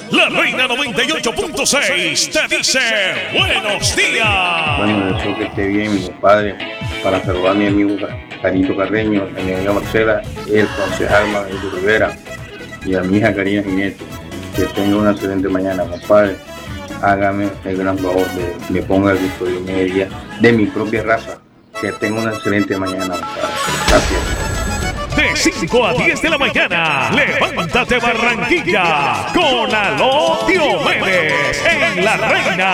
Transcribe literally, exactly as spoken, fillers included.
La Reina noventa y ocho punto seis te dice buenos días. Bueno, deseo que esté bien mi compadre, para saludar a mi amigo Carito Carreño, a mi amiga Marcela, el concejal Manuel Rivera y a mi hija Karina Jinete. Que tenga una excelente mañana, compadre. Hágame el gran favor de me ponga el Victoria Media de mi propia raza. Que tenga una excelente mañana, compadre. Gracias. De cinco a diez de la mañana, levántate Barranquilla con Aló Diomedes en La Reina.